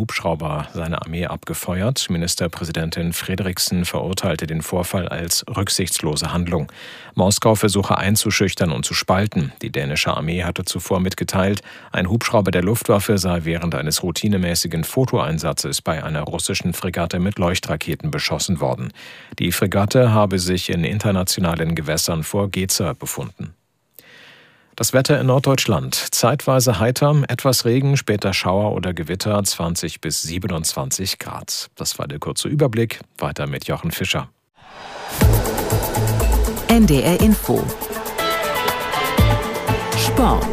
Hubschrauber seine Armee abgefeuert. Ministerpräsidentin Frederiksen verurteilte den Vorfall als rücksichtslose Handlung. Moskau versuche einzuschüchtern und zu spalten. Die dänische Armee hatte zuvor mitgeteilt, ein Hubschrauber der Luftwaffe sei während eines routinemäßigen Fotoeinsatzes bei einer russischen Fregatte mit Leuchtraketen beschossen worden. Die Fregatte habe sich in internationalen Gewässern vor Geza befunden. Das Wetter in Norddeutschland. Zeitweise heiter, etwas Regen, später Schauer oder Gewitter, 20 bis 27 Grad. Das war der kurze Überblick. Weiter mit Jochen Fischer. NDR Info. Sport.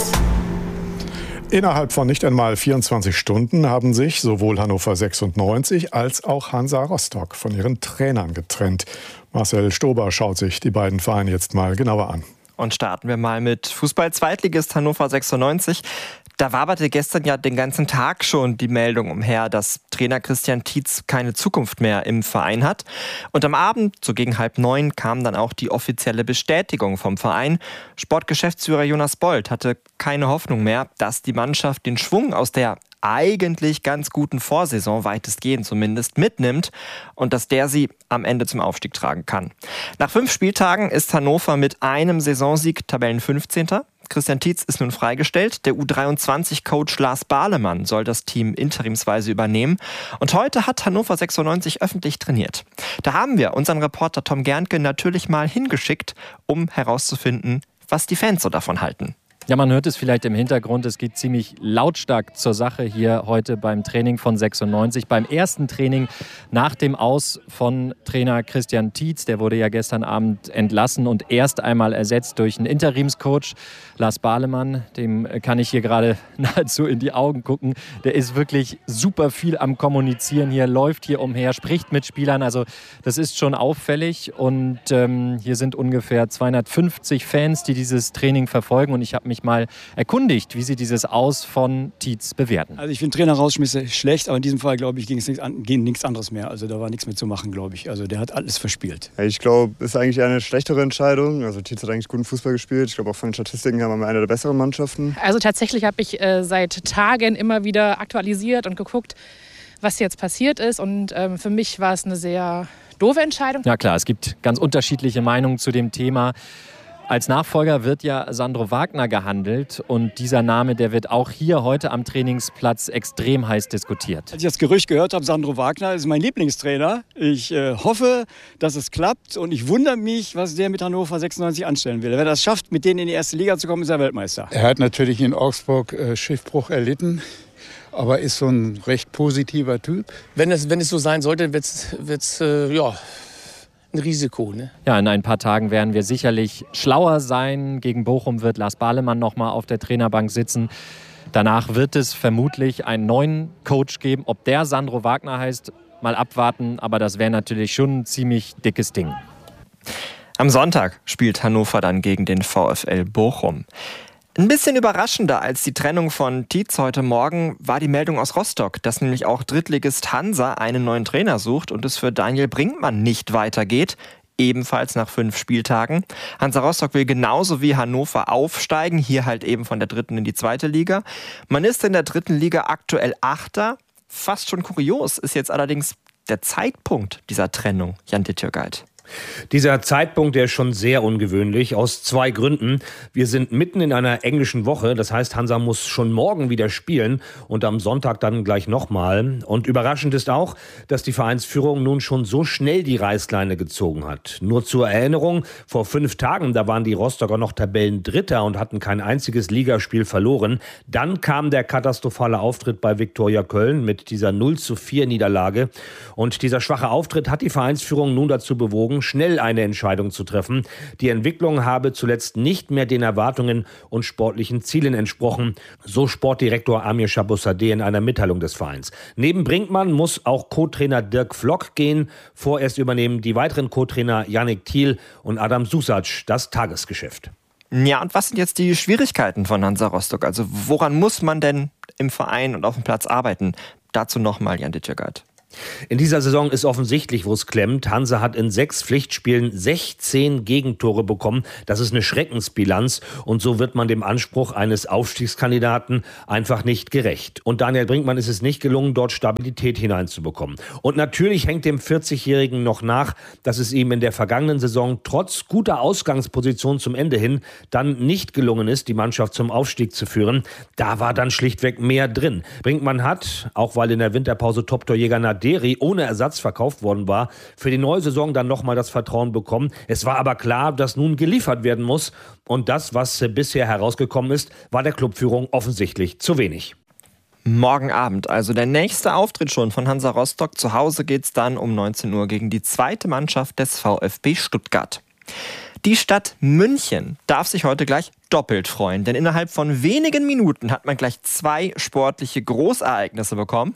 Innerhalb von nicht einmal 24 Stunden haben sich sowohl Hannover 96 als auch Hansa Rostock von ihren Trainern getrennt. Marcel Stober schaut sich die beiden Vereine jetzt mal genauer an. Und starten wir mal mit Fußball-Zweitligist Hannover 96. Da waberte gestern ja den ganzen Tag schon die Meldung umher, dass Trainer Christian Tietz keine Zukunft mehr im Verein hat. Und am Abend, so gegen 8:30, kam dann auch die offizielle Bestätigung vom Verein. Sportgeschäftsführer Jonas Bold hatte keine Hoffnung mehr, dass die Mannschaft den Schwung aus der eigentlich ganz guten Vorsaison, weitestgehend zumindest, mitnimmt und dass der sie am Ende zum Aufstieg tragen kann. Nach 5 Spieltagen ist Hannover mit einem Saisonsieg Tabellen-15. Christian Tietz ist nun freigestellt. Der U23-Coach Lars Bahlemann soll das Team interimsweise übernehmen. Und heute hat Hannover 96 öffentlich trainiert. Da haben wir unseren Reporter Tom Gerntke natürlich mal hingeschickt, um herauszufinden, was die Fans so davon halten. Ja, man hört es vielleicht im Hintergrund, es geht ziemlich lautstark zur Sache hier heute beim Training von 96. Beim ersten Training nach dem Aus von Trainer Christian Tietz, der wurde ja gestern Abend entlassen und erst einmal ersetzt durch einen Interimscoach, Lars Bahlemann. Dem kann ich hier gerade nahezu in die Augen gucken. Der ist wirklich super viel am Kommunizieren hier, läuft hier umher, spricht mit Spielern. Also das ist schon auffällig und hier sind ungefähr 250 Fans, die dieses Training verfolgen und ich habe mich mal erkundigt, wie sie dieses Aus von Tietz bewerten. Also ich finde Trainer rausschmisse schlecht, aber in diesem Fall, glaube ich, ging nichts anderes mehr. Also da war nichts mehr zu machen, glaube ich. Also der hat alles verspielt. Ich glaube, es ist eigentlich eine schlechtere Entscheidung. Also Tietz hat eigentlich guten Fußball gespielt. Ich glaube, auch von den Statistiken her waren wir eine der besseren Mannschaften. Also tatsächlich habe ich seit Tagen immer wieder aktualisiert und geguckt, was jetzt passiert ist. Und für mich war es eine sehr doofe Entscheidung. Ja klar, es gibt ganz unterschiedliche Meinungen zu dem Thema. Als Nachfolger wird ja Sandro Wagner gehandelt und dieser Name, der wird auch hier heute am Trainingsplatz extrem heiß diskutiert. Als ich das Gerücht gehört habe, Sandro Wagner ist mein Lieblingstrainer. Ich hoffe, dass es klappt und ich wundere mich, was der mit Hannover 96 anstellen will. Wenn er das schafft, mit denen in die erste Liga zu kommen, ist er Weltmeister. Er hat natürlich in Augsburg Schiffbruch erlitten. Aber ist so ein recht positiver Typ. Wenn es so sein sollte, wird's ein Risiko. Ne? Ja, in ein paar Tagen werden wir sicherlich schlauer sein. Gegen Bochum wird Lars Bahlemann noch mal auf der Trainerbank sitzen. Danach wird es vermutlich einen neuen Coach geben. Ob der Sandro Wagner heißt, mal abwarten. Aber das wäre natürlich schon ein ziemlich dickes Ding. Am Sonntag spielt Hannover dann gegen den VfL Bochum. Ein bisschen überraschender als die Trennung von Tietz heute Morgen war die Meldung aus Rostock, dass nämlich auch Drittligist Hansa einen neuen Trainer sucht und es für Daniel Brinkmann nicht weitergeht, ebenfalls nach 5 Spieltagen. Hansa Rostock will genauso wie Hannover aufsteigen, hier halt eben von der 3. in die 2. Liga. Man ist in der 3. Liga aktuell 8. Fast schon kurios ist jetzt allerdings der Zeitpunkt dieser Trennung, Jan Dittjörgeit. Dieser Zeitpunkt, der ist schon sehr ungewöhnlich, aus 2 Gründen. Wir sind mitten in einer englischen Woche, das heißt, Hansa muss schon morgen wieder spielen und am Sonntag dann gleich nochmal. Und überraschend ist auch, dass die Vereinsführung nun schon so schnell die Reißleine gezogen hat. Nur zur Erinnerung, vor 5 Tagen, da waren die Rostocker noch Tabellendritter und hatten kein einziges Ligaspiel verloren. Dann kam der katastrophale Auftritt bei Viktoria Köln mit dieser 0:4 Niederlage. Und dieser schwache Auftritt hat die Vereinsführung nun dazu bewogen, schnell eine Entscheidung zu treffen. Die Entwicklung habe zuletzt nicht mehr den Erwartungen und sportlichen Zielen entsprochen, so Sportdirektor Amir Shabossadeh in einer Mitteilung des Vereins. Neben Brinkmann muss auch Co-Trainer Dirk Flock gehen. Vorerst übernehmen die weiteren Co-Trainer Yannick Thiel und Adam Susac das Tagesgeschäft. Ja, und was sind jetzt die Schwierigkeiten von Hansa Rostock? Also woran muss man denn im Verein und auf dem Platz arbeiten? Dazu nochmal Jan Dittjörgeit. In dieser Saison ist offensichtlich, wo es klemmt. Hansa hat in 6 Pflichtspielen 16 Gegentore bekommen. Das ist eine Schreckensbilanz. Und so wird man dem Anspruch eines Aufstiegskandidaten einfach nicht gerecht. Und Daniel Brinkmann ist es nicht gelungen, dort Stabilität hineinzubekommen. Und natürlich hängt dem 40-Jährigen noch nach, dass es ihm in der vergangenen Saison trotz guter Ausgangsposition zum Ende hin dann nicht gelungen ist, die Mannschaft zum Aufstieg zu führen. Da war dann schlichtweg mehr drin. Brinkmann hat, auch weil in der Winterpause Top-Torjäger Naderi ohne Ersatz verkauft worden war, für die neue Saison dann nochmal das Vertrauen bekommen. Es war aber klar, dass nun geliefert werden muss. Und das, was bisher herausgekommen ist, war der Clubführung offensichtlich zu wenig. Morgen Abend, also der nächste Auftritt schon von Hansa Rostock. Zu Hause geht es dann um 19 Uhr gegen die zweite Mannschaft des VfB Stuttgart. Die Stadt München darf sich heute gleich doppelt freuen, denn innerhalb von wenigen Minuten hat man gleich 2 sportliche Großereignisse bekommen.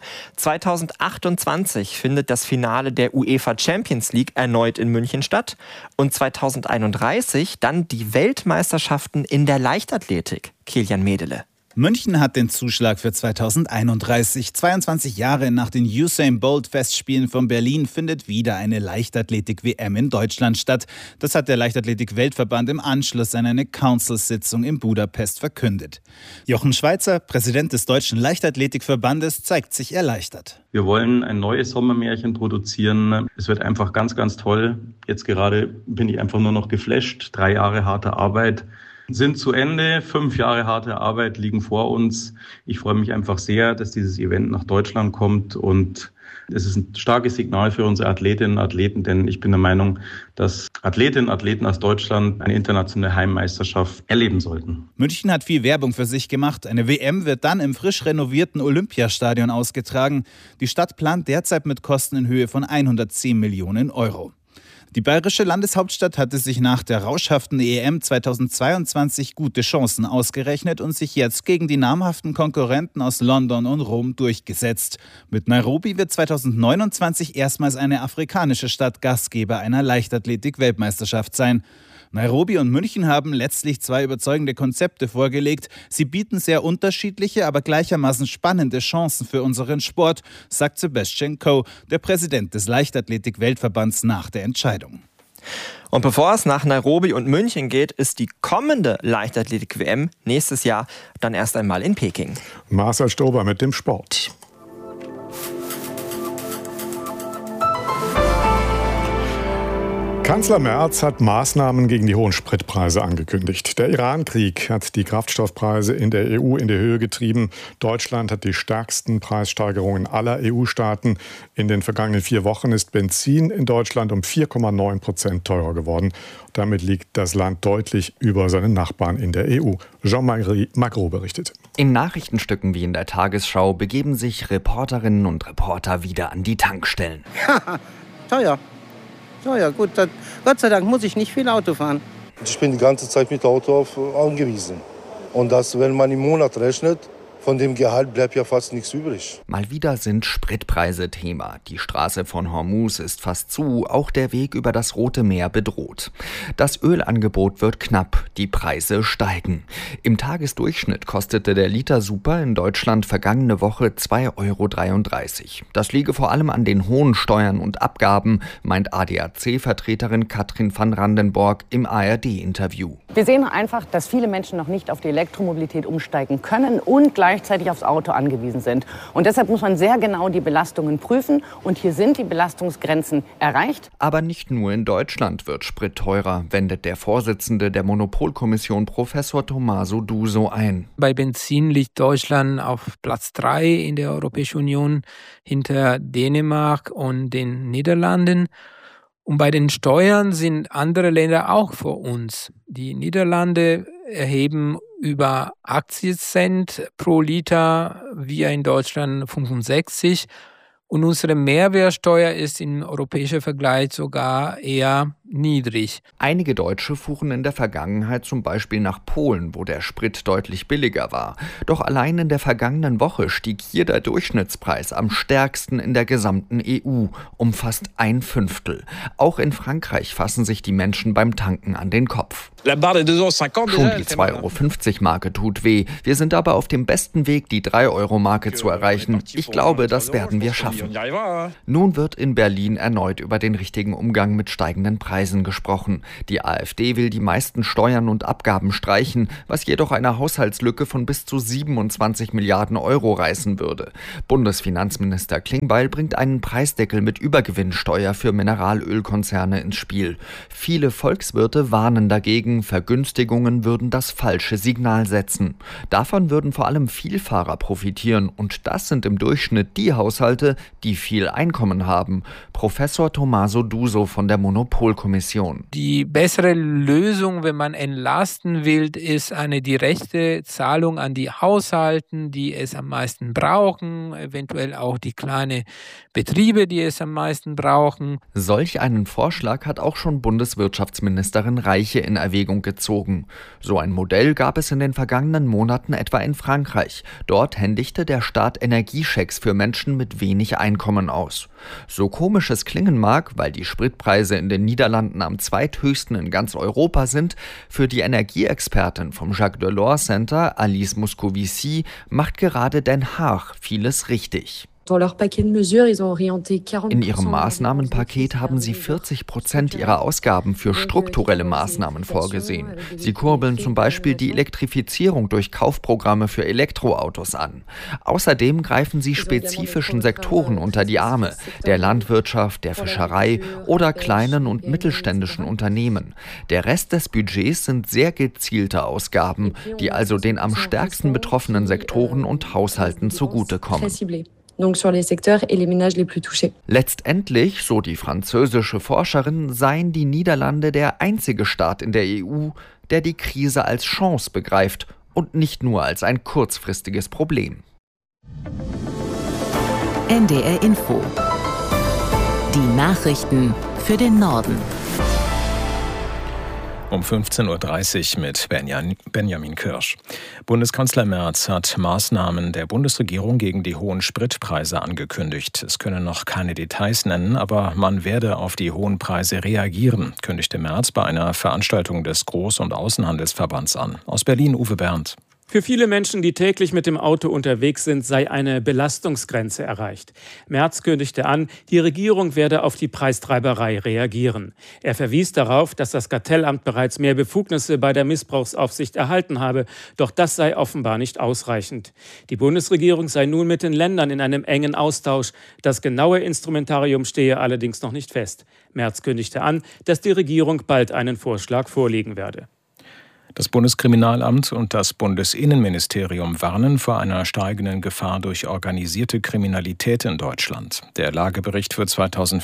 2028 findet das Finale der UEFA Champions League erneut in München statt und 2031 dann die Weltmeisterschaften in der Leichtathletik. Kilian Medele. München hat den Zuschlag für 2031. 22 Jahre nach den Usain Bolt-Festspielen von Berlin findet wieder eine Leichtathletik-WM in Deutschland statt. Das hat der Leichtathletik-Weltverband im Anschluss an eine Council-Sitzung in Budapest verkündet. Jochen Schweizer, Präsident des Deutschen Leichtathletikverbandes, zeigt sich erleichtert. Wir wollen ein neues Sommermärchen produzieren. Es wird einfach ganz, ganz toll. Jetzt gerade bin ich einfach nur noch geflasht. 3 Jahre harte Arbeit sind zu Ende. 5 Jahre harte Arbeit liegen vor uns. Ich freue mich einfach sehr, dass dieses Event nach Deutschland kommt und es ist ein starkes Signal für unsere Athletinnen und Athleten, denn ich bin der Meinung, dass Athletinnen und Athleten aus Deutschland eine internationale Heimmeisterschaft erleben sollten. München hat viel Werbung für sich gemacht. Eine WM wird dann im frisch renovierten Olympiastadion ausgetragen. Die Stadt plant derzeit mit Kosten in Höhe von 110 Millionen Euro. Die bayerische Landeshauptstadt hatte sich nach der rauschhaften EM 2022 gute Chancen ausgerechnet und sich jetzt gegen die namhaften Konkurrenten aus London und Rom durchgesetzt. Mit Nairobi wird 2029 erstmals eine afrikanische Stadt Gastgeber einer Leichtathletik-Weltmeisterschaft sein. Nairobi und München haben letztlich 2 überzeugende Konzepte vorgelegt. Sie bieten sehr unterschiedliche, aber gleichermaßen spannende Chancen für unseren Sport, sagt Sebastian Coe, der Präsident des Leichtathletik-Weltverbands, nach der Entscheidung. Und bevor es nach Nairobi und München geht, ist die kommende Leichtathletik-WM nächstes Jahr dann erst einmal in Peking. Marcel Stober mit dem Sport. Kanzler Merz hat Maßnahmen gegen die hohen Spritpreise angekündigt. Der Iran-Krieg hat die Kraftstoffpreise in der EU in die Höhe getrieben. Deutschland hat die stärksten Preissteigerungen aller EU-Staaten. In den vergangenen 4 Wochen ist Benzin in Deutschland um 4,9% teurer geworden. Damit liegt das Land deutlich über seinen Nachbarn in der EU. Jean-Marie Magro berichtet. In Nachrichtenstücken wie in der Tagesschau begeben sich Reporterinnen und Reporter wieder an die Tankstellen. Teuer. Ja, gut, Gott sei Dank muss ich nicht viel Auto fahren. Ich bin die ganze Zeit mit Auto angewiesen. Und das, wenn man im Monat rechnet, von dem Gehalt bleibt ja fast nichts übrig. Mal wieder sind Spritpreise Thema. Die Straße von Hormuz ist fast zu, auch der Weg über das Rote Meer bedroht. Das Ölangebot wird knapp, die Preise steigen. Im Tagesdurchschnitt kostete der Liter Super in Deutschland vergangene Woche 2,33 €. Das liege vor allem an den hohen Steuern und Abgaben, meint ADAC-Vertreterin Katrin van Randenborg im ARD-Interview. Wir sehen einfach, dass viele Menschen noch nicht auf die Elektromobilität umsteigen können und gleichzeitig aufs Auto angewiesen sind. Und deshalb muss man sehr genau die Belastungen prüfen. Und hier sind die Belastungsgrenzen erreicht. Aber nicht nur in Deutschland wird Sprit teurer, wendet der Vorsitzende der Monopolkommission Professor Tommaso Duso ein. Bei Benzin liegt Deutschland auf Platz 3 in der Europäischen Union hinter Dänemark und den Niederlanden. Und bei den Steuern sind andere Länder auch vor uns. Die Niederlande erheben über 80 Cent pro Liter, wir in Deutschland 65. Und unsere Mehrwertsteuer ist im europäischen Vergleich sogar eher niedrig. Einige Deutsche fuhren in der Vergangenheit zum Beispiel nach Polen, wo der Sprit deutlich billiger war. Doch allein in der vergangenen Woche stieg hier der Durchschnittspreis am stärksten in der gesamten EU, um fast 1/5. Auch in Frankreich fassen sich die Menschen beim Tanken an den Kopf. Schon die 2,50 € tut weh. Wir sind aber auf dem besten Weg, die 3-Euro-Marke zu erreichen. Ich glaube, das werden wir schaffen. Nun wird in Berlin erneut über den richtigen Umgang mit steigenden Preisen gesprochen. Die AfD will die meisten Steuern und Abgaben streichen, was jedoch eine Haushaltslücke von bis zu 27 Milliarden Euro reißen würde. Bundesfinanzminister Klingbeil bringt einen Preisdeckel mit Übergewinnsteuer für Mineralölkonzerne ins Spiel. Viele Volkswirte warnen dagegen, Vergünstigungen würden das falsche Signal setzen. Davon würden vor allem Vielfahrer profitieren und das sind im Durchschnitt die Haushalte, die viel Einkommen haben. Professor Tommaso Duso von der Monopolkommission. Die bessere Lösung, wenn man entlasten will, ist eine direkte Zahlung an die Haushalten, die es am meisten brauchen, eventuell auch die kleinen Betriebe, die es am meisten brauchen. Solch einen Vorschlag hat auch schon Bundeswirtschaftsministerin Reiche in Erwägung gezogen. So ein Modell gab es in den vergangenen Monaten etwa in Frankreich. Dort händigte der Staat Energieschecks für Menschen mit wenig Einkommen aus. So komisch es klingen mag, weil die Spritpreise in den Niederlanden am zweithöchsten in ganz Europa sind, für die Energieexpertin vom Jacques Delors Center, Alice Moscovici, macht gerade Den Haag vieles richtig. In ihrem Maßnahmenpaket haben sie 40% ihrer Ausgaben für strukturelle Maßnahmen vorgesehen. Sie kurbeln zum Beispiel die Elektrifizierung durch Kaufprogramme für Elektroautos an. Außerdem greifen sie spezifischen Sektoren unter die Arme, der Landwirtschaft, der Fischerei oder kleinen und mittelständischen Unternehmen. Der Rest des Budgets sind sehr gezielte Ausgaben, die also den am stärksten betroffenen Sektoren und Haushalten zugutekommen. Letztendlich, so die französische Forscherin, seien die Niederlande der einzige Staat in der EU, der die Krise als Chance begreift und nicht nur als ein kurzfristiges Problem. NDR Info. Die Nachrichten für den Norden. Um 15.30 Uhr mit Benjamin Kirsch. Bundeskanzler Merz hat Maßnahmen der Bundesregierung gegen die hohen Spritpreise angekündigt. Es könne noch keine Details nennen, aber man werde auf die hohen Preise reagieren, kündigte Merz bei einer Veranstaltung des Groß- und Außenhandelsverbands an. Aus Berlin Uwe Berndt. Für viele Menschen, die täglich mit dem Auto unterwegs sind, sei eine Belastungsgrenze erreicht. Merz kündigte an, die Regierung werde auf die Preistreiberei reagieren. Er verwies darauf, dass das Kartellamt bereits mehr Befugnisse bei der Missbrauchsaufsicht erhalten habe, doch das sei offenbar nicht ausreichend. Die Bundesregierung sei nun mit den Ländern in einem engen Austausch. Das genaue Instrumentarium stehe allerdings noch nicht fest. Merz kündigte an, dass die Regierung bald einen Vorschlag vorlegen werde. Das Bundeskriminalamt und das Bundesinnenministerium warnen vor einer steigenden Gefahr durch organisierte Kriminalität in Deutschland. Der Lagebericht für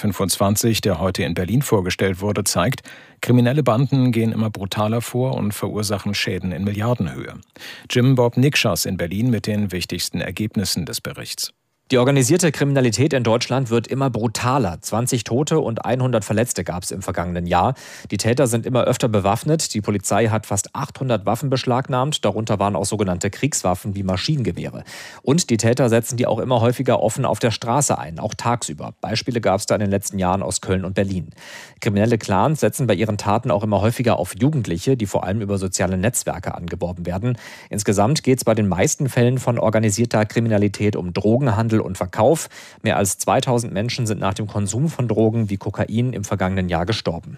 2025, der heute in Berlin vorgestellt wurde, zeigt, kriminelle Banden gehen immer brutaler vor und verursachen Schäden in Milliardenhöhe. Jim Bob Nikschas in Berlin mit den wichtigsten Ergebnissen des Berichts. Die organisierte Kriminalität in Deutschland wird immer brutaler. 20 Tote und 100 Verletzte gab es im vergangenen Jahr. Die Täter sind immer öfter bewaffnet. Die Polizei hat fast 800 Waffen beschlagnahmt. Darunter waren auch sogenannte Kriegswaffen wie Maschinengewehre. Und die Täter setzen die auch immer häufiger offen auf der Straße ein, auch tagsüber. Beispiele gab es da in den letzten Jahren aus Köln und Berlin. Kriminelle Clans setzen bei ihren Taten auch immer häufiger auf Jugendliche, die vor allem über soziale Netzwerke angeworben werden. Insgesamt geht es bei den meisten Fällen von organisierter Kriminalität um Drogenhandel und Verkauf. Mehr als 2000 Menschen sind nach dem Konsum von Drogen wie Kokain im vergangenen Jahr gestorben.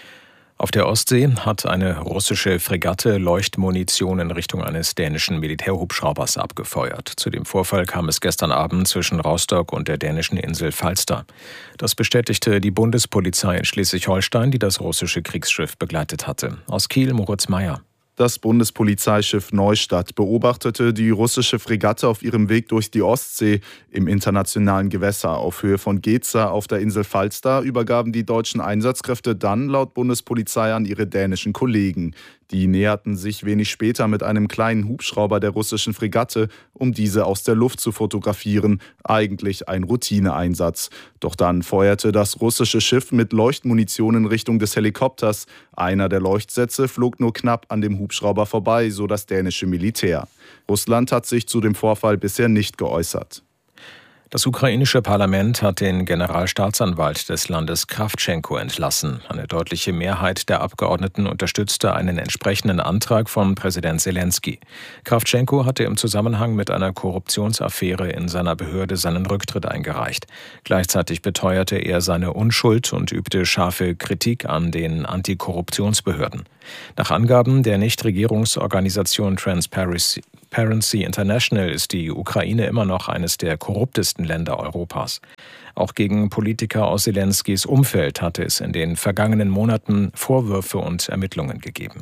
Auf der Ostsee hat eine russische Fregatte Leuchtmunition in Richtung eines dänischen Militärhubschraubers abgefeuert. Zu dem Vorfall kam es gestern Abend zwischen Rostock und der dänischen Insel Falster. Das bestätigte die Bundespolizei in Schleswig-Holstein, die das russische Kriegsschiff begleitet hatte. Aus Kiel Moritz Meyer. Das Bundespolizeischiff Neustadt beobachtete die russische Fregatte auf ihrem Weg durch die Ostsee. Im internationalen Gewässer auf Höhe von Geza auf der Insel Falster übergaben die deutschen Einsatzkräfte dann laut Bundespolizei an ihre dänischen Kollegen. Die näherten sich wenig später mit einem kleinen Hubschrauber der russischen Fregatte, um diese aus der Luft zu fotografieren, eigentlich ein Routineeinsatz. Doch dann feuerte das russische Schiff mit Leuchtmunition in Richtung des Helikopters. Einer der Leuchtsätze flog nur knapp an dem Hubschrauber vorbei, so das dänische Militär. Russland hat sich zu dem Vorfall bisher nicht geäußert. Das ukrainische Parlament hat den Generalstaatsanwalt des Landes Krawtschenko entlassen. Eine deutliche Mehrheit der Abgeordneten unterstützte einen entsprechenden Antrag von Präsident Selenskyj. Krawtschenko hatte im Zusammenhang mit einer Korruptionsaffäre in seiner Behörde seinen Rücktritt eingereicht. Gleichzeitig beteuerte er seine Unschuld und übte scharfe Kritik an den Antikorruptionsbehörden. Nach Angaben der Nichtregierungsorganisation Transparency International ist die Ukraine immer noch eines der korruptesten Länder Europas. Auch gegen Politiker aus Selenskys Umfeld hatte es in den vergangenen Monaten Vorwürfe und Ermittlungen gegeben.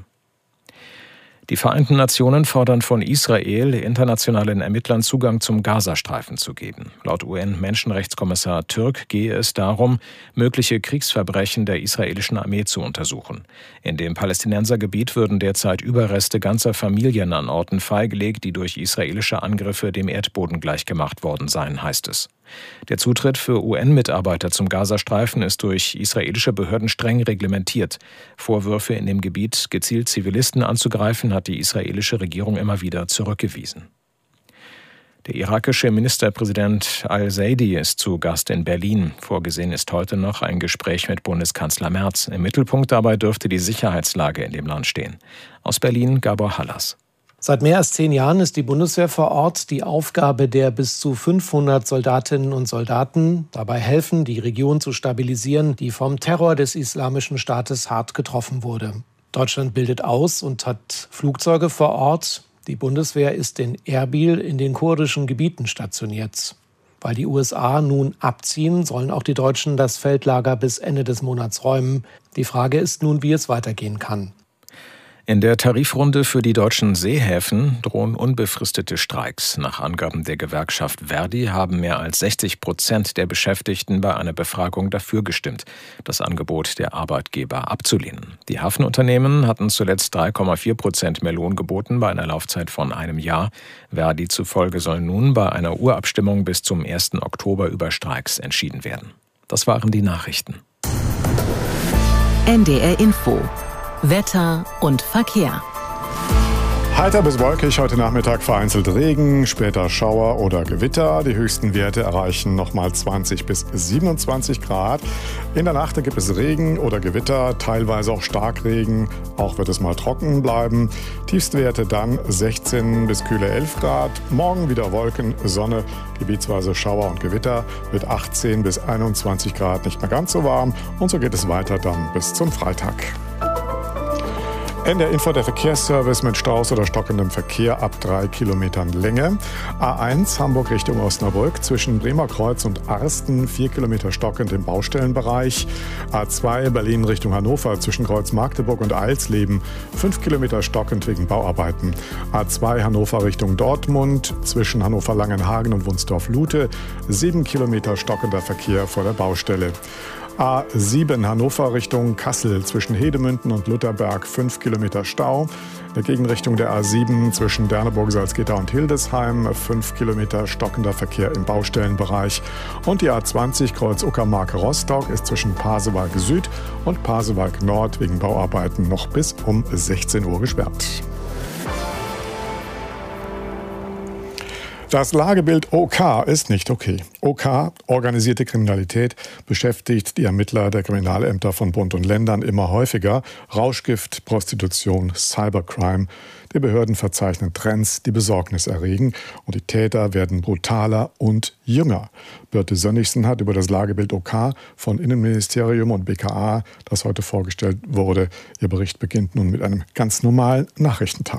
Die Vereinten Nationen fordern von Israel, internationalen Ermittlern Zugang zum Gazastreifen zu geben. Laut UN-Menschenrechtskommissar Türk gehe es darum, mögliche Kriegsverbrechen der israelischen Armee zu untersuchen. In dem Palästinensergebiet würden derzeit Überreste ganzer Familien an Orten freigelegt, die durch israelische Angriffe dem Erdboden gleichgemacht worden seien, heißt es. Der Zutritt für UN-Mitarbeiter zum Gazastreifen ist durch israelische Behörden streng reglementiert. Vorwürfe, in dem Gebiet gezielt Zivilisten anzugreifen, hat die israelische Regierung immer wieder zurückgewiesen. Der irakische Ministerpräsident al-Saidi ist zu Gast in Berlin. Vorgesehen ist heute noch ein Gespräch mit Bundeskanzler Merz. Im Mittelpunkt dabei dürfte die Sicherheitslage in dem Land stehen. Aus Berlin Gabor Hallas. Seit mehr als 10 Jahren ist die Bundeswehr vor Ort. Die Aufgabe der bis zu 500 Soldatinnen und Soldaten, dabei helfen, die Region zu stabilisieren, die vom Terror des Islamischen Staates hart getroffen wurde. Deutschland bildet aus und hat Flugzeuge vor Ort. Die Bundeswehr ist in Erbil in den kurdischen Gebieten stationiert. Weil die USA nun abziehen, sollen auch die Deutschen das Feldlager bis Ende des Monats räumen. Die Frage ist nun, wie es weitergehen kann. In der Tarifrunde für die deutschen Seehäfen drohen unbefristete Streiks. Nach Angaben der Gewerkschaft Verdi haben mehr als 60% der Beschäftigten bei einer Befragung dafür gestimmt, das Angebot der Arbeitgeber abzulehnen. Die Hafenunternehmen hatten zuletzt 3,4% mehr Lohn geboten bei einer Laufzeit von einem Jahr. Verdi zufolge soll nun bei einer Urabstimmung bis zum 1. Oktober über Streiks entschieden werden. Das waren die Nachrichten. NDR Info. Wetter und Verkehr. Heiter bis wolkig, heute Nachmittag vereinzelt Regen, später Schauer oder Gewitter. Die höchsten Werte erreichen nochmal 20 bis 27 Grad. In der Nacht gibt es Regen oder Gewitter, teilweise auch Starkregen. Auch wird es mal trocken bleiben. Tiefstwerte dann 16 bis kühle 11 Grad. Morgen wieder Wolken, Sonne, gebietsweise Schauer und Gewitter. Mit 18 bis 21 Grad nicht mehr ganz so warm. Und so geht es weiter dann bis zum Freitag. NDR Info, der Verkehrsservice mit Staus oder stockendem Verkehr ab 3 Kilometern Länge. A1 Hamburg Richtung Osnabrück zwischen Bremer Kreuz und Arsten 4 Kilometer stockend im Baustellenbereich. A2 Berlin Richtung Hannover zwischen Kreuz Magdeburg und Eilsleben 5 Kilometer stockend wegen Bauarbeiten. A2 Hannover Richtung Dortmund zwischen Hannover Langenhagen und Wunsdorf-Lute 7 Kilometer stockender Verkehr vor der Baustelle. A7 Hannover Richtung Kassel zwischen Hedemünden und Lutherberg 5 Kilometer Stau. In der Gegenrichtung der A7 zwischen Derneburg, Salzgitter und Hildesheim 5 Kilometer stockender Verkehr im Baustellenbereich. Und die A20 Kreuz Uckermark Rostock ist zwischen Pasewalk Süd und Pasewalk Nord wegen Bauarbeiten noch bis um 16 Uhr gesperrt. Das Lagebild OK ist nicht okay. OK, organisierte Kriminalität, beschäftigt die Ermittler der Kriminalämter von Bund und Ländern immer häufiger. Rauschgift, Prostitution, Cybercrime. Die Behörden verzeichnen Trends, die Besorgnis erregen. Und die Täter werden brutaler und jünger. Birte Sönnigsen hat über das Lagebild OK von Innenministerium und BKA, das heute vorgestellt wurde. Ihr Bericht beginnt nun mit einem ganz normalen Nachrichtentag.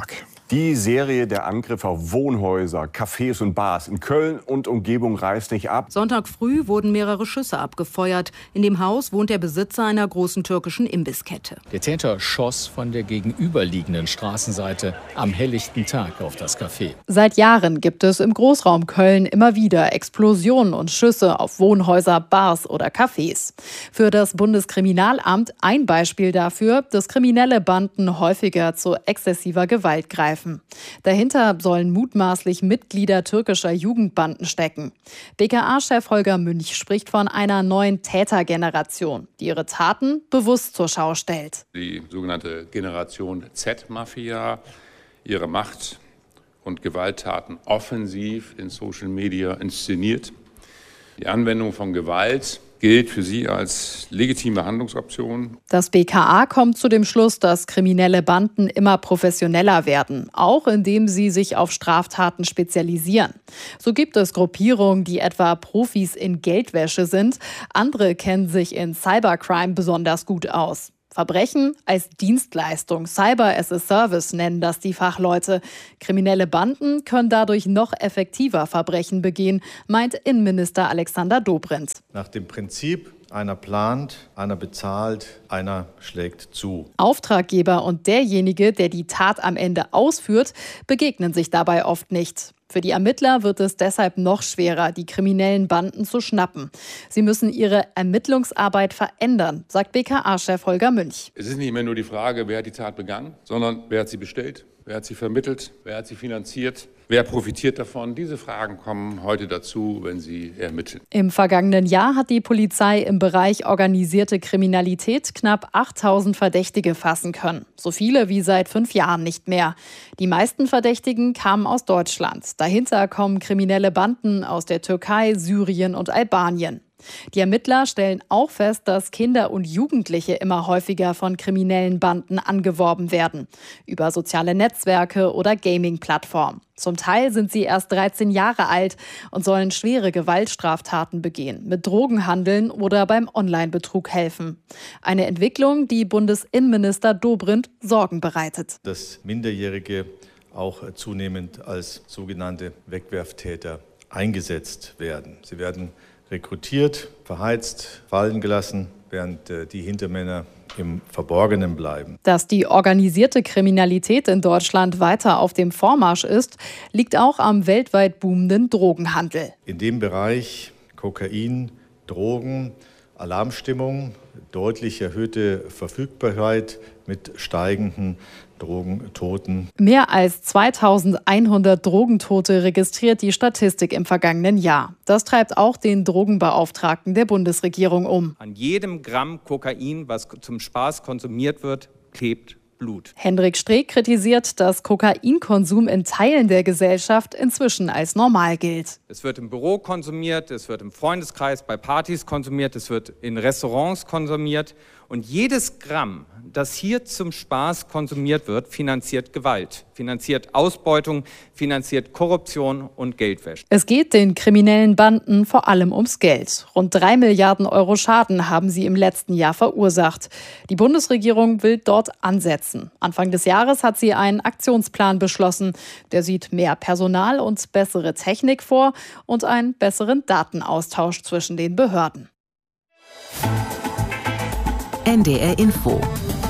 Die Serie der Angriffe auf Wohnhäuser, Cafés und Bars in Köln und Umgebung reißt nicht ab. Sonntag früh wurden mehrere Schüsse abgefeuert. In dem Haus wohnt der Besitzer einer großen türkischen Imbisskette. Der Täter schoss von der gegenüberliegenden Straßenseite am helllichten Tag auf das Café. Seit Jahren gibt es im Großraum Köln immer wieder Explosionen und Schüsse auf Wohnhäuser, Bars oder Cafés. Für das Bundeskriminalamt ein Beispiel dafür, dass kriminelle Banden häufiger zu exzessiver Gewalt greifen. Dahinter sollen mutmaßlich Mitglieder türkischer Jugendbanden stecken. BKA-Chef Holger Münch spricht von einer neuen Tätergeneration, die ihre Taten bewusst zur Schau stellt. Die sogenannte Generation Z-Mafia, ihre Macht- und Gewalttaten offensiv in Social Media inszeniert. Die Anwendung von Gewalt gilt für sie als legitime Handlungsoption. Das BKA kommt zu dem Schluss, dass kriminelle Banden immer professioneller werden, auch indem sie sich auf Straftaten spezialisieren. So gibt es Gruppierungen, die etwa Profis in Geldwäsche sind. Andere kennen sich in Cybercrime besonders gut aus. Verbrechen als Dienstleistung, Cyber as a Service nennen das die Fachleute. Kriminelle Banden können dadurch noch effektiver Verbrechen begehen, meint Innenminister Alexander Dobrindt. Nach dem Prinzip, einer plant, einer bezahlt, einer schlägt zu. Auftraggeber und derjenige, der die Tat am Ende ausführt, begegnen sich dabei oft nicht. Für die Ermittler wird es deshalb noch schwerer, die kriminellen Banden zu schnappen. Sie müssen ihre Ermittlungsarbeit verändern, sagt BKA-Chef Holger Münch. Es ist nicht mehr nur die Frage, wer hat die Tat begangen, sondern wer hat sie bestellt, wer hat sie vermittelt, wer hat sie finanziert, wer profitiert davon. Diese Fragen kommen heute dazu, wenn sie ermitteln. Im vergangenen Jahr hat die Polizei im Bereich organisierte Kriminalität knapp 8.000 Verdächtige fassen können. So viele wie seit 5 Jahren nicht mehr. Die meisten Verdächtigen kamen aus Deutschland. Dahinter kommen kriminelle Banden aus der Türkei, Syrien und Albanien. Die Ermittler stellen auch fest, dass Kinder und Jugendliche immer häufiger von kriminellen Banden angeworben werden. Über soziale Netzwerke oder Gaming-Plattformen. Zum Teil sind sie erst 13 Jahre alt und sollen schwere Gewaltstraftaten begehen, mit Drogenhandeln oder beim Online-Betrug helfen. Eine Entwicklung, die Bundesinnenminister Dobrindt Sorgen bereitet. Dass Minderjährige auch zunehmend als sogenannte Wegwerftäter eingesetzt werden. Sie werden rekrutiert, verheizt, fallen gelassen, während die Hintermänner im Verborgenen bleiben. Dass die organisierte Kriminalität in Deutschland weiter auf dem Vormarsch ist, liegt auch am weltweit boomenden Drogenhandel. In dem Bereich Kokain, Drogen, Alarmstimmung, deutlich erhöhte Verfügbarkeit mit steigenden Drogentoten. Mehr als 2.100 Drogentote registriert die Statistik im vergangenen Jahr. Das treibt auch den Drogenbeauftragten der Bundesregierung um. An jedem Gramm Kokain, was zum Spaß konsumiert wird, klebt Blut. Hendrik Streeck kritisiert, dass Kokainkonsum in Teilen der Gesellschaft inzwischen als normal gilt. Es wird im Büro konsumiert, es wird im Freundeskreis bei Partys konsumiert, es wird in Restaurants konsumiert. Und jedes Gramm, das hier zum Spaß konsumiert wird, finanziert Gewalt, finanziert Ausbeutung, finanziert Korruption und Geldwäsche. Es geht den kriminellen Banden vor allem ums Geld. Rund 3 Milliarden Euro Schaden haben sie im letzten Jahr verursacht. Die Bundesregierung will dort ansetzen. Anfang des Jahres hat sie einen Aktionsplan beschlossen. Der sieht mehr Personal und bessere Technik vor und einen besseren Datenaustausch zwischen den Behörden. NDR Info.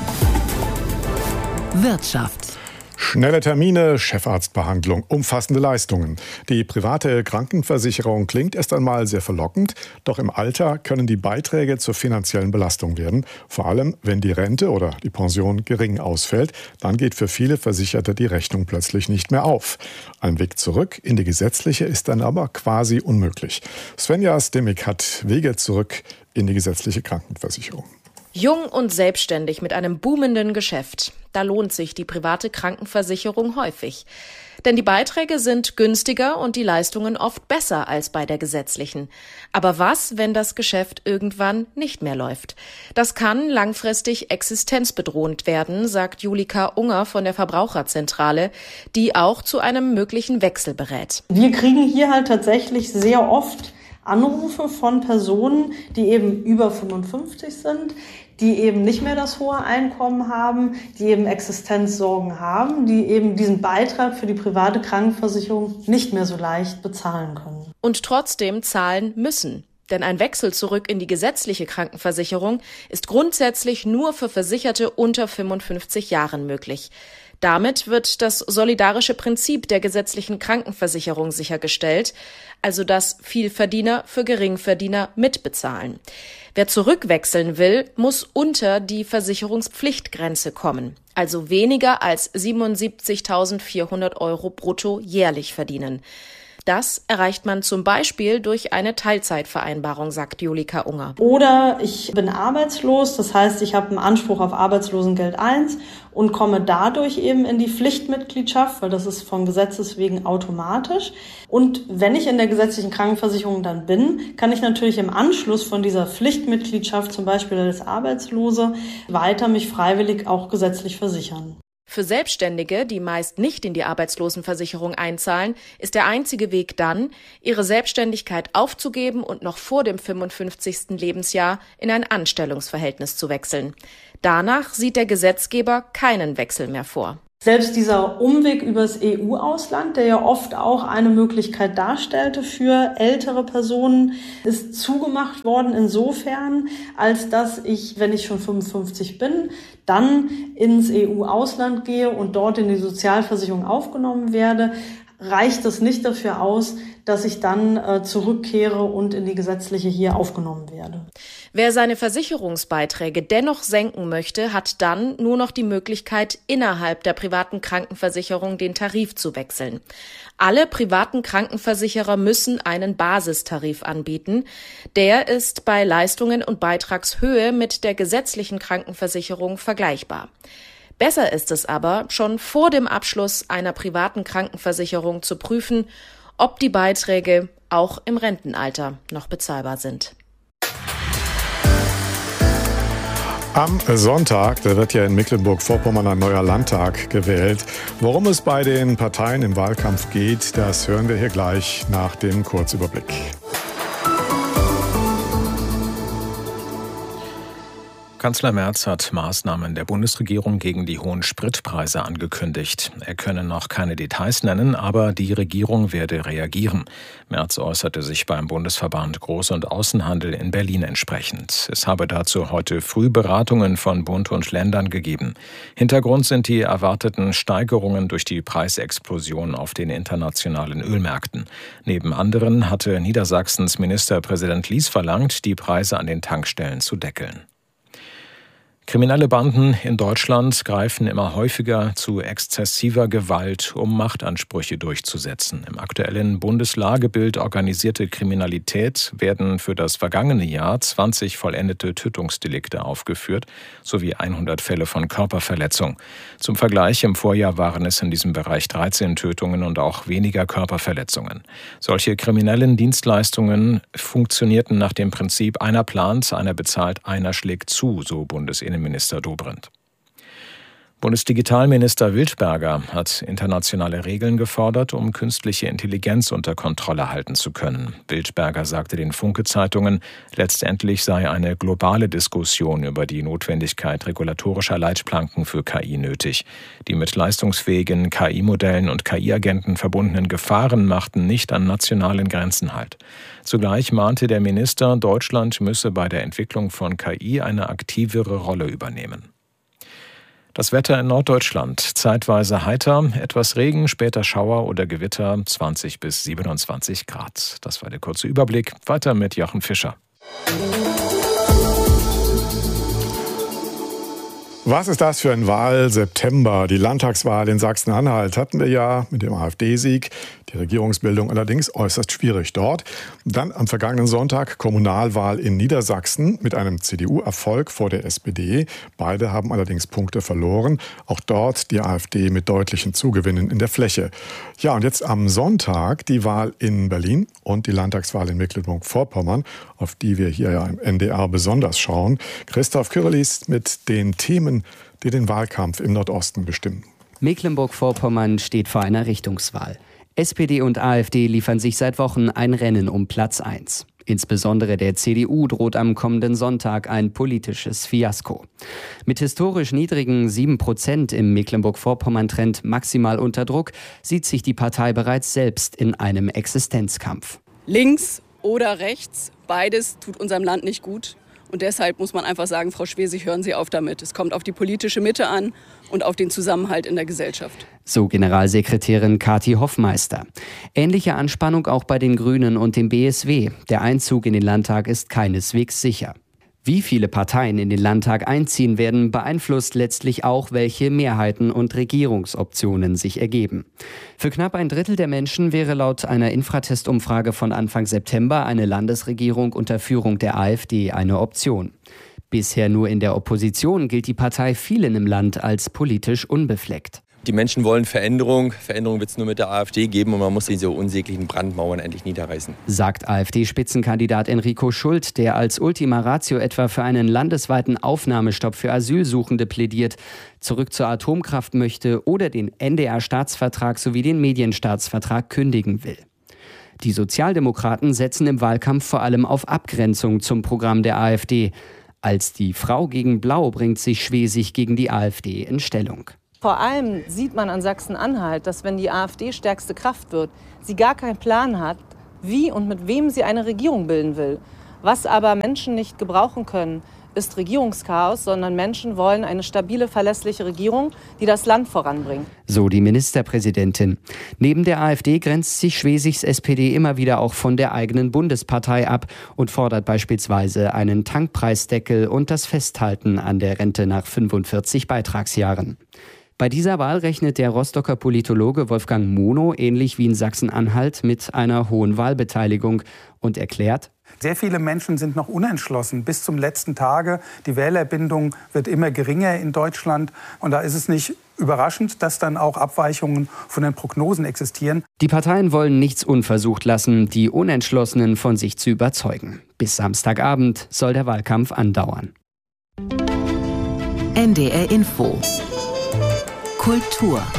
Wirtschaft. Schnelle Termine, Chefarztbehandlung, umfassende Leistungen. Die private Krankenversicherung klingt erst einmal sehr verlockend, doch im Alter können die Beiträge zur finanziellen Belastung werden. Vor allem, wenn die Rente oder die Pension gering ausfällt, dann geht für viele Versicherte die Rechnung plötzlich nicht mehr auf. Ein Weg zurück in die gesetzliche ist dann aber quasi unmöglich. Svenja Stimmig hat Wege zurück in die gesetzliche Krankenversicherung. Jung und selbstständig mit einem boomenden Geschäft. Da lohnt sich die private Krankenversicherung häufig. Denn die Beiträge sind günstiger und die Leistungen oft besser als bei der gesetzlichen. Aber was, wenn das Geschäft irgendwann nicht mehr läuft? Das kann langfristig existenzbedrohend werden, sagt Julika Unger von der Verbraucherzentrale, die auch zu einem möglichen Wechsel berät. Wir kriegen hier halt tatsächlich sehr oft Anrufe von Personen, die eben über 55 sind, die eben nicht mehr das hohe Einkommen haben, die eben Existenzsorgen haben, die eben diesen Beitrag für die private Krankenversicherung nicht mehr so leicht bezahlen können. Und trotzdem zahlen müssen. Denn ein Wechsel zurück in die gesetzliche Krankenversicherung ist grundsätzlich nur für Versicherte unter 55 Jahren möglich. Damit wird das solidarische Prinzip der gesetzlichen Krankenversicherung sichergestellt, also dass Vielverdiener für Geringverdiener mitbezahlen. Wer zurückwechseln will, muss unter die Versicherungspflichtgrenze kommen, also weniger als 77.400 € brutto jährlich verdienen. Das erreicht man zum Beispiel durch eine Teilzeitvereinbarung, sagt Julika Unger. Oder ich bin arbeitslos, das heißt, ich habe einen Anspruch auf Arbeitslosengeld 1 und komme dadurch eben in die Pflichtmitgliedschaft, weil das ist vom Gesetzes wegen automatisch. Und wenn ich in der gesetzlichen Krankenversicherung dann bin, kann ich natürlich im Anschluss von dieser Pflichtmitgliedschaft, zum Beispiel als Arbeitslose, weiter mich freiwillig auch gesetzlich versichern. Für Selbstständige, die meist nicht in die Arbeitslosenversicherung einzahlen, ist der einzige Weg dann, ihre Selbstständigkeit aufzugeben und noch vor dem 55. Lebensjahr in ein Anstellungsverhältnis zu wechseln. Danach sieht der Gesetzgeber keinen Wechsel mehr vor. Selbst dieser Umweg übers EU-Ausland, der ja oft auch eine Möglichkeit darstellte für ältere Personen, ist zugemacht worden insofern, als dass ich, wenn ich schon 55 bin, dann ins EU-Ausland gehe und dort in die Sozialversicherung aufgenommen werde, reicht es nicht dafür aus, dass ich dann zurückkehre und in die gesetzliche hier aufgenommen werde. Wer seine Versicherungsbeiträge dennoch senken möchte, hat dann nur noch die Möglichkeit, innerhalb der privaten Krankenversicherung den Tarif zu wechseln. Alle privaten Krankenversicherer müssen einen Basistarif anbieten. Der ist bei Leistungen und Beitragshöhe mit der gesetzlichen Krankenversicherung vergleichbar. Besser ist es aber, schon vor dem Abschluss einer privaten Krankenversicherung zu prüfen, ob die Beiträge auch im Rentenalter noch bezahlbar sind. Am Sonntag, da wird ja in Mecklenburg-Vorpommern ein neuer Landtag gewählt. Worum es bei den Parteien im Wahlkampf geht, das hören wir hier gleich nach dem Kurzüberblick. Kanzler Merz hat Maßnahmen der Bundesregierung gegen die hohen Spritpreise angekündigt. Er könne noch keine Details nennen, aber die Regierung werde reagieren. Merz äußerte sich beim Bundesverband Groß- und Außenhandel in Berlin entsprechend. Es habe dazu heute früh Beratungen von Bund und Ländern gegeben. Hintergrund sind die erwarteten Steigerungen durch die Preisexplosion auf den internationalen Ölmärkten. Neben anderen hatte Niedersachsens Ministerpräsident Lies verlangt, die Preise an den Tankstellen zu deckeln. Kriminelle Banden in Deutschland greifen immer häufiger zu exzessiver Gewalt, um Machtansprüche durchzusetzen. Im aktuellen Bundeslagebild organisierte Kriminalität werden für das vergangene Jahr 20 vollendete Tötungsdelikte aufgeführt, sowie 100 Fälle von Körperverletzung. Zum Vergleich, im Vorjahr waren es in diesem Bereich 13 Tötungen und auch weniger Körperverletzungen. Solche kriminellen Dienstleistungen funktionierten nach dem Prinzip einer plant, einer bezahlt, einer schlägt zu, so Bundesinnenminister Dobrindt. Bundesdigitalminister Wildberger hat internationale Regeln gefordert, um künstliche Intelligenz unter Kontrolle halten zu können. Wildberger sagte den Funke-Zeitungen, letztendlich sei eine globale Diskussion über die Notwendigkeit regulatorischer Leitplanken für KI nötig. Die mit leistungsfähigen KI-Modellen und KI-Agenten verbundenen Gefahren machten nicht an nationalen Grenzen halt. Zugleich mahnte der Minister, Deutschland müsse bei der Entwicklung von KI eine aktivere Rolle übernehmen. Das Wetter in Norddeutschland, zeitweise heiter, etwas Regen, später Schauer oder Gewitter, 20 bis 27 Grad. Das war der kurze Überblick. Weiter mit Jochen Fischer. Was ist das für ein Wahl-September? Die Landtagswahl in Sachsen-Anhalt hatten wir ja mit dem AfD-Sieg. Die Regierungsbildung allerdings äußerst schwierig dort. Dann am vergangenen Sonntag Kommunalwahl in Niedersachsen mit einem CDU-Erfolg vor der SPD. Beide haben allerdings Punkte verloren. Auch dort die AfD mit deutlichen Zugewinnen in der Fläche. Ja, und jetzt am Sonntag die Wahl in Berlin und die Landtagswahl in Mecklenburg-Vorpommern, auf die wir hier ja im NDR besonders schauen. Christoph Kürrelis mit den Themen, die den Wahlkampf im Nordosten bestimmen. Mecklenburg-Vorpommern steht vor einer Richtungswahl. SPD und AfD liefern sich seit Wochen ein Rennen um Platz 1. Insbesondere der CDU droht am kommenden Sonntag ein politisches Fiasko. Mit historisch niedrigen 7% im Mecklenburg-Vorpommern-Trend maximal unter Druck sieht sich die Partei bereits selbst in einem Existenzkampf. Links oder rechts, beides tut unserem Land nicht gut. Und deshalb muss man einfach sagen, Frau Schwesig, hören Sie auf damit. Es kommt auf die politische Mitte an und auf den Zusammenhalt in der Gesellschaft. So Generalsekretärin Kathi Hoffmeister. Ähnliche Anspannung auch bei den Grünen und dem BSW. Der Einzug in den Landtag ist keineswegs sicher. Wie viele Parteien in den Landtag einziehen werden, beeinflusst letztlich auch, welche Mehrheiten und Regierungsoptionen sich ergeben. Für knapp ein Drittel der Menschen wäre laut einer Infratest-Umfrage von Anfang September eine Landesregierung unter Führung der AfD eine Option. Bisher nur in der Opposition gilt die Partei vielen im Land als politisch unbefleckt. Die Menschen wollen Veränderung. Veränderung wird es nur mit der AfD geben und man muss diese unsäglichen Brandmauern endlich niederreißen. Sagt AfD-Spitzenkandidat Enrico Schult, der als Ultima Ratio etwa für einen landesweiten Aufnahmestopp für Asylsuchende plädiert, zurück zur Atomkraft möchte oder den NDR-Staatsvertrag sowie den Medienstaatsvertrag kündigen will. Die Sozialdemokraten setzen im Wahlkampf vor allem auf Abgrenzung zum Programm der AfD. Als die Frau gegen Blau bringt sich Schwesig gegen die AfD in Stellung. Vor allem sieht man an Sachsen-Anhalt, dass wenn die AfD stärkste Kraft wird, sie gar keinen Plan hat, wie und mit wem sie eine Regierung bilden will. Was aber Menschen nicht gebrauchen können, ist Regierungschaos, sondern Menschen wollen eine stabile, verlässliche Regierung, die das Land voranbringt. So die Ministerpräsidentin. Neben der AfD grenzt sich Schwesigs SPD immer wieder auch von der eigenen Bundespartei ab und fordert beispielsweise einen Tankpreisdeckel und das Festhalten an der Rente nach 45 Beitragsjahren. Bei dieser Wahl rechnet der Rostocker Politologe Wolfgang Mono, ähnlich wie in Sachsen-Anhalt, mit einer hohen Wahlbeteiligung und erklärt: Sehr viele Menschen sind noch unentschlossen bis zum letzten Tage. Die Wählerbindung wird immer geringer in Deutschland. Und da ist es nicht überraschend, dass dann auch Abweichungen von den Prognosen existieren. Die Parteien wollen nichts unversucht lassen, die Unentschlossenen von sich zu überzeugen. Bis Samstagabend soll der Wahlkampf andauern. NDR Info Kultur.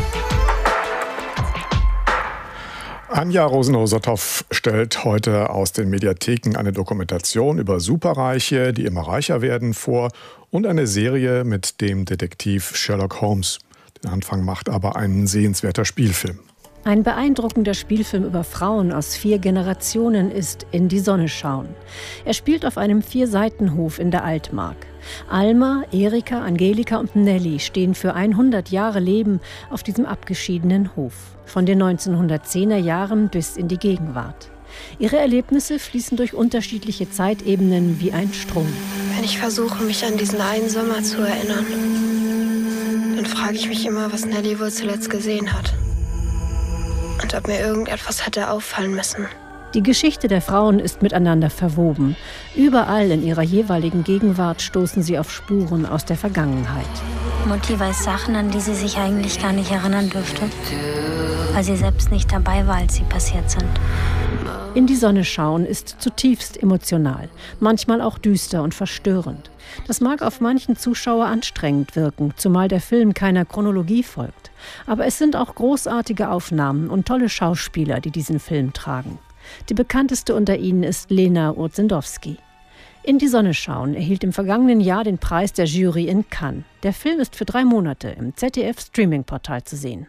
Anja Rosenau-Sotthoff stellt heute aus den Mediatheken eine Dokumentation über Superreiche, die immer reicher werden, vor und eine Serie mit dem Detektiv Sherlock Holmes. Den Anfang macht aber ein sehenswerter Spielfilm. Ein beeindruckender Spielfilm über Frauen aus 4 Generationen ist In die Sonne schauen. Er spielt auf einem 4-Seitenhof in der Altmark. Alma, Erika, Angelika und Nelly stehen für 100 Jahre Leben auf diesem abgeschiedenen Hof. Von den 1910er Jahren bis in die Gegenwart. Ihre Erlebnisse fließen durch unterschiedliche Zeitebenen wie ein Strom. Wenn ich versuche, mich an diesen einen Sommer zu erinnern, dann frage ich mich immer, was Nelly wohl zuletzt gesehen hat. Und ob mir irgendetwas hätte auffallen müssen. Die Geschichte der Frauen ist miteinander verwoben. Überall in ihrer jeweiligen Gegenwart stoßen sie auf Spuren aus der Vergangenheit. Mutti weiß Sachen, an die sie sich eigentlich gar nicht erinnern dürfte, weil sie selbst nicht dabei war, als sie passiert sind. In die Sonne schauen ist zutiefst emotional, manchmal auch düster und verstörend. Das mag auf manchen Zuschauer anstrengend wirken, zumal der Film keiner Chronologie folgt. Aber es sind auch großartige Aufnahmen und tolle Schauspieler, die diesen Film tragen. Die bekannteste unter ihnen ist Lena Urzendowski. In die Sonne schauen erhielt im vergangenen Jahr den Preis der Jury in Cannes. Der Film ist für 3 Monate im ZDF-Streaming-Portal zu sehen.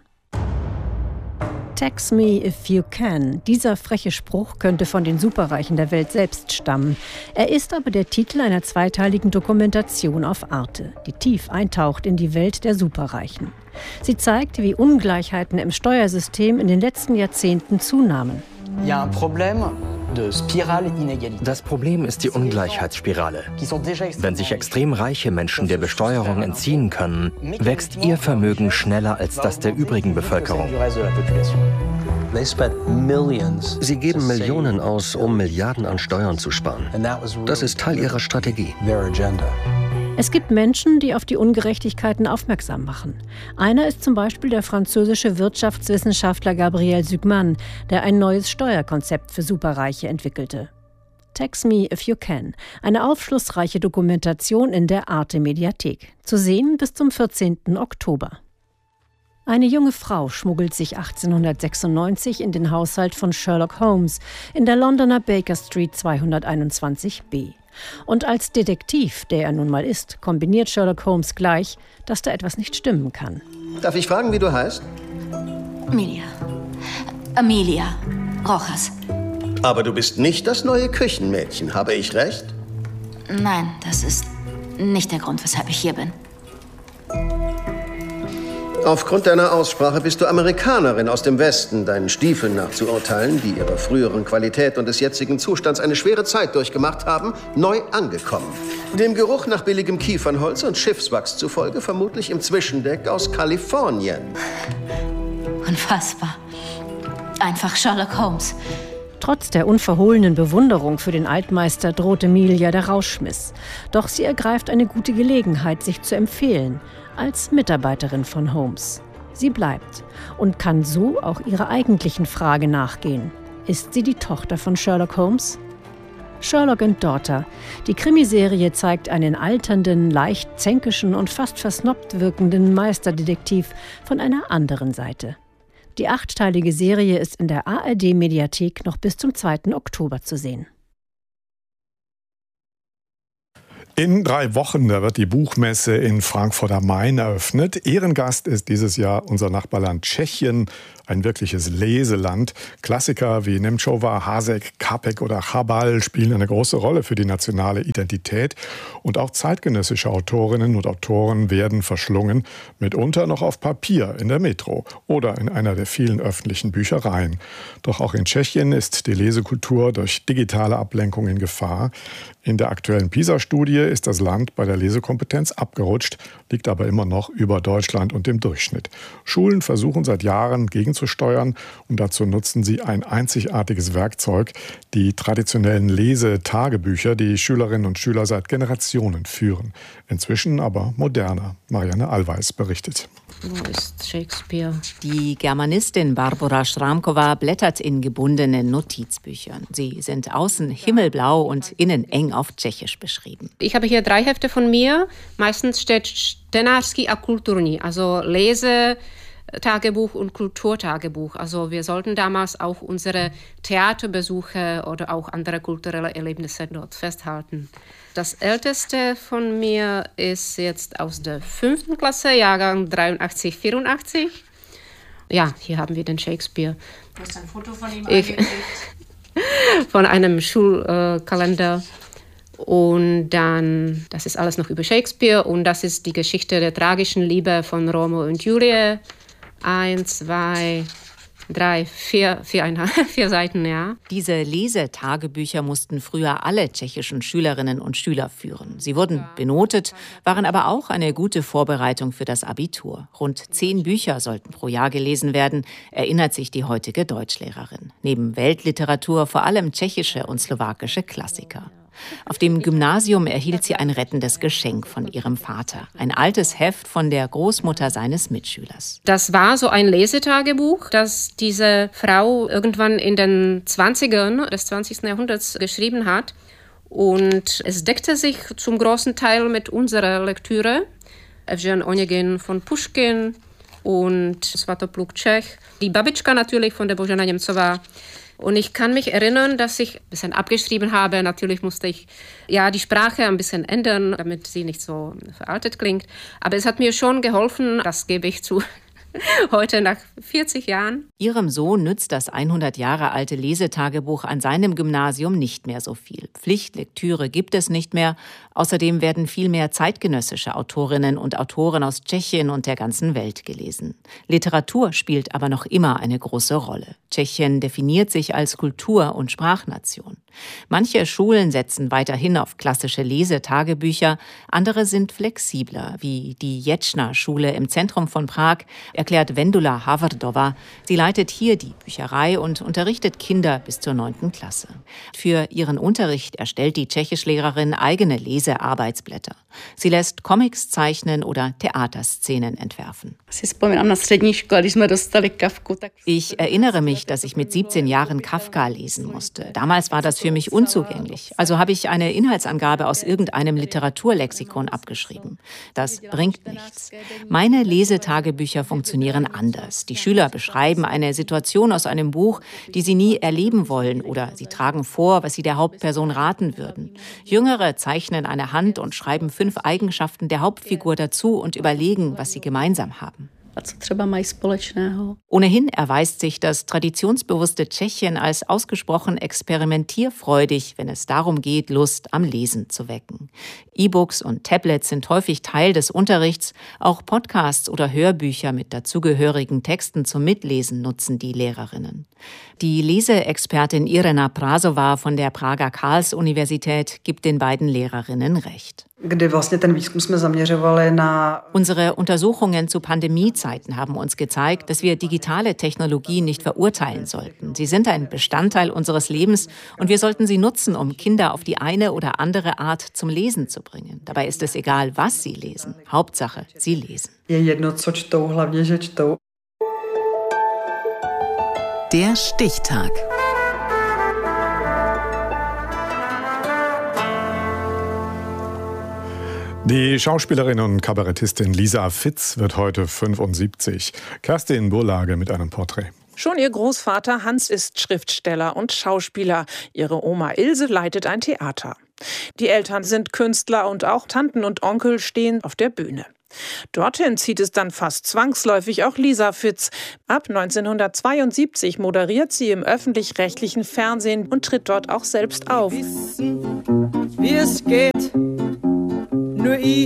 Tax me if you can. Dieser freche Spruch könnte von den Superreichen der Welt selbst stammen. Er ist aber der Titel einer 2-teiligen Dokumentation auf Arte, die tief eintaucht in die Welt der Superreichen. Sie zeigt, wie Ungleichheiten im Steuersystem in den letzten Jahrzehnten zunahmen. Das Problem ist die Ungleichheitsspirale. Wenn sich extrem reiche Menschen der Besteuerung entziehen können, wächst ihr Vermögen schneller als das der übrigen Bevölkerung. Sie geben Millionen aus, um Milliarden an Steuern zu sparen. Das ist Teil ihrer Strategie. Es gibt Menschen, die auf die Ungerechtigkeiten aufmerksam machen. Einer ist zum Beispiel der französische Wirtschaftswissenschaftler Gabriel Zucman, der ein neues Steuerkonzept für Superreiche entwickelte. Tax me if you can. Eine aufschlussreiche Dokumentation in der Arte-Mediathek. Zu sehen bis zum 14. Oktober. Eine junge Frau schmuggelt sich 1896 in den Haushalt von Sherlock Holmes in der Londoner Baker Street 221b. Und als Detektiv, der er nun mal ist, kombiniert Sherlock Holmes gleich, dass da etwas nicht stimmen kann. Darf ich fragen, wie du heißt? Amelia Rojas. Aber du bist nicht das neue Küchenmädchen, habe ich recht? Nein, das ist nicht der Grund, weshalb ich hier bin. Aufgrund deiner Aussprache bist du Amerikanerin aus dem Westen, deinen Stiefeln nach zu urteilen, die ihrer früheren Qualität und des jetzigen Zustands eine schwere Zeit durchgemacht haben, neu angekommen. Dem Geruch nach billigem Kiefernholz und Schiffswachs zufolge vermutlich im Zwischendeck aus Kalifornien. Unfassbar. Einfach Sherlock Holmes. Trotz der unverhohlenen Bewunderung für den Altmeister droht Amelia der Rauschmiss. Doch sie ergreift eine gute Gelegenheit, sich zu empfehlen, als Mitarbeiterin von Holmes. Sie bleibt und kann so auch ihrer eigentlichen Frage nachgehen. Ist sie die Tochter von Sherlock Holmes? Sherlock and Daughter. Die Krimiserie zeigt einen alternden, leicht zänkischen und fast versnobbt wirkenden Meisterdetektiv von einer anderen Seite. Die 8-teilige Serie ist in der ARD-Mediathek noch bis zum 2. Oktober zu sehen. In 3 Wochen, da wird die Buchmesse in Frankfurt am Main eröffnet. Ehrengast ist dieses Jahr unser Nachbarland Tschechien, ein wirkliches Leseland. Klassiker wie Němčová, Hasek, Capek oder Chabal spielen eine große Rolle für die nationale Identität. Und auch zeitgenössische Autorinnen und Autoren werden verschlungen, mitunter noch auf Papier in der Metro oder in einer der vielen öffentlichen Büchereien. Doch auch in Tschechien ist die Lesekultur durch digitale Ablenkung in Gefahr. In der aktuellen PISA-Studie ist das Land bei der Lesekompetenz abgerutscht, liegt aber immer noch über Deutschland und dem Durchschnitt. Schulen versuchen seit Jahren gegenzusteuern und dazu nutzen sie ein einzigartiges Werkzeug, die traditionellen Lesetagebücher, die Schülerinnen und Schüler seit Generationen führen. Inzwischen aber moderner. Marianne Allweis berichtet. Wo ist Shakespeare? Die Germanistin Barbara Schramkova blättert in gebundenen Notizbüchern. Sie sind außen himmelblau und innen eng auf Tschechisch beschrieben. Ich habe hier 3 Hefte von mir. Meistens steht Čtenářský a kulturní, also Lesetagebuch und Kulturtagebuch. Also wir sollten damals auch unsere Theaterbesuche oder auch andere kulturelle Erlebnisse dort festhalten. Das älteste von mir ist jetzt aus der 5. Klasse, Jahrgang 83, 84. Ja, hier haben wir den Shakespeare. Du hast ein Foto von ihm eingelegt. Von einem Schulkalender. Und dann, das ist alles noch über Shakespeare. Und das ist die Geschichte der tragischen Liebe von Romeo und Julie. 1, 2, 3, 4 Seiten, ja. Diese Lesetagebücher mussten früher alle tschechischen Schülerinnen und Schüler führen. Sie wurden benotet, waren aber auch eine gute Vorbereitung für das Abitur. Rund 10 Bücher sollten pro Jahr gelesen werden, erinnert sich die heutige Deutschlehrerin. Neben Weltliteratur vor allem tschechische und slowakische Klassiker. Auf dem Gymnasium erhielt sie ein rettendes Geschenk von ihrem Vater. Ein altes Heft von der Großmutter seines Mitschülers. Das war so ein Lesetagebuch, das diese Frau irgendwann in den 20ern des 20. Jahrhunderts geschrieben hat. Und es deckte sich zum großen Teil mit unserer Lektüre. Evžen Onegin von Puškin und Svatopluk Čech. Die Babička natürlich von der Božena Němcová. Und ich kann mich erinnern, dass ich ein bisschen abgeschrieben habe. Natürlich musste ich die Sprache ein bisschen ändern, damit sie nicht so veraltet klingt. Aber es hat mir schon geholfen, das gebe ich zu, heute nach 40 Jahren. Ihrem Sohn nützt das 100 Jahre alte Lesetagebuch an seinem Gymnasium nicht mehr so viel. Pflichtlektüre gibt es nicht mehr. Außerdem werden viel mehr zeitgenössische Autorinnen und Autoren aus Tschechien und der ganzen Welt gelesen. Literatur spielt aber noch immer eine große Rolle. Tschechien definiert sich als Kultur- und Sprachnation. Manche Schulen setzen weiterhin auf klassische Lesetagebücher, andere sind flexibler, wie die Jetschna-Schule im Zentrum von Prag, erklärt Vendula Havardova. Sie leitet hier die Bücherei und unterrichtet Kinder bis zur 9. Klasse. Für ihren Unterricht erstellt die Tschechischlehrerin eigene Lesearbeitsblätter. Sie lässt Comics zeichnen oder Theaterszenen entwerfen. Ich erinnere mich, dass ich mit 17 Jahren Kafka lesen musste. Damals war das für mich unzugänglich. Also habe ich eine Inhaltsangabe aus irgendeinem Literaturlexikon abgeschrieben. Das bringt nichts. Meine Lesetagebücher funktionieren funktionieren anders. Die Schüler beschreiben eine Situation aus einem Buch, die sie nie erleben wollen, oder sie tragen vor, was sie der Hauptperson raten würden. Jüngere zeichnen eine Hand und schreiben 5 Eigenschaften der Hauptfigur dazu und überlegen, was sie gemeinsam haben. Ohnehin erweist sich das traditionsbewusste Tschechien als ausgesprochen experimentierfreudig, wenn es darum geht, Lust am Lesen zu wecken. E-Books und Tablets sind häufig Teil des Unterrichts. Auch Podcasts oder Hörbücher mit dazugehörigen Texten zum Mitlesen nutzen die Lehrerinnen. Die Leseexpertin Irena Prasová von der Prager Karls-Universität gibt den beiden Lehrerinnen recht. Unsere Untersuchungen zu Pandemiezeiten haben uns gezeigt, dass wir digitale Technologien nicht verurteilen sollten. Sie sind ein Bestandteil unseres Lebens und wir sollten sie nutzen, um Kinder auf die eine oder andere Art zum Lesen zu bringen. Dabei ist es egal, was sie lesen. Hauptsache, sie lesen. Der Stichtag. Die Schauspielerin und Kabarettistin Lisa Fitz wird heute 75. Kerstin Burlage mit einem Porträt. Schon ihr Großvater Hans ist Schriftsteller und Schauspieler. Ihre Oma Ilse leitet ein Theater. Die Eltern sind Künstler und auch Tanten und Onkel stehen auf der Bühne. Dorthin zieht es dann fast zwangsläufig auch Lisa Fitz. Ab 1972 moderiert sie im öffentlich-rechtlichen Fernsehen und tritt dort auch selbst auf. Wissen, wie es geht, nur ich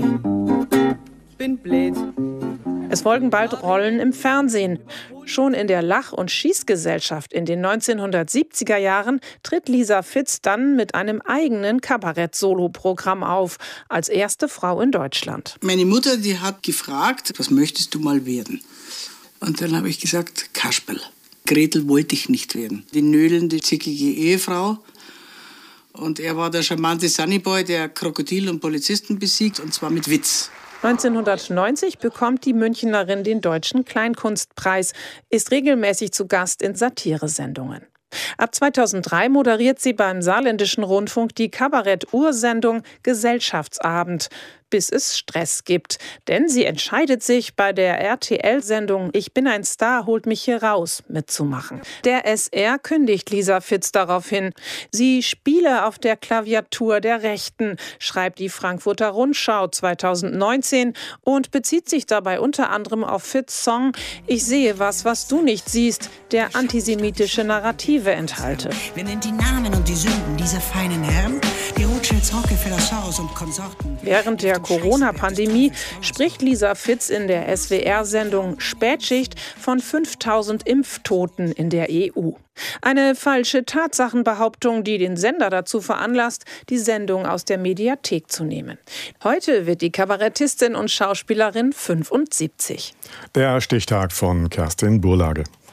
bin blöd. Es folgen bald Rollen im Fernsehen. Schon in der Lach- und Schießgesellschaft in den 1970er Jahren tritt Lisa Fitz dann mit einem eigenen Kabarett-Solo-Programm auf, als erste Frau in Deutschland. Meine Mutter, die hat gefragt, was möchtest du mal werden? Und dann habe ich gesagt, Kasperl. Gretel wollte ich nicht werden. Die nödelnde, zickige Ehefrau. Und er war der charmante Sunnyboy, der Krokodil und Polizisten besiegt, und zwar mit Witz. 1990 bekommt die Münchnerin den Deutschen Kleinkunstpreis, ist regelmäßig zu Gast in Satiresendungen. Ab 2003 moderiert sie beim Saarländischen Rundfunk die Kabarett-Ursendung Gesellschaftsabend, bis es Stress gibt. Denn sie entscheidet sich, bei der RTL-Sendung Ich bin ein Star, holt mich hier raus mitzumachen. Der SR kündigt Lisa Fitz daraufhin. Sie spiele auf der Klaviatur der Rechten, schreibt die Frankfurter Rundschau 2019 und bezieht sich dabei unter anderem auf Fitz' Song Ich sehe was du nicht siehst, der antisemitische Narrative enthalte. Wir nennen die Namen und die Sünden dieser feinen Herren, die Rothschilds, Rockefellers Haus und Konsorten. Während der Corona-Pandemie spricht Lisa Fitz in der SWR-Sendung Spätschicht von 5000 Impftoten in der EU. Eine falsche Tatsachenbehauptung, die den Sender dazu veranlasst, die Sendung aus der Mediathek zu nehmen. Heute wird die Kabarettistin und Schauspielerin 75. Der Stichtag von Kerstin Burlage.